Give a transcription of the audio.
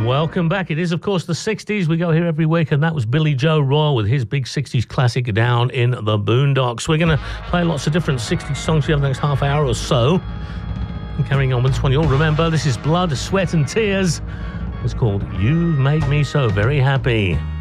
Welcome back. It is, of course, the 60s. We go here every week, and that was Billy Joe Royal with his big 60s classic, Down in the Boondocks. We're going to play lots of different 60s songs here over the next half hour or so. And carrying on with this one, you'll remember, this is Blood, Sweat and Tears. It's called You've Made Me So Very Happy.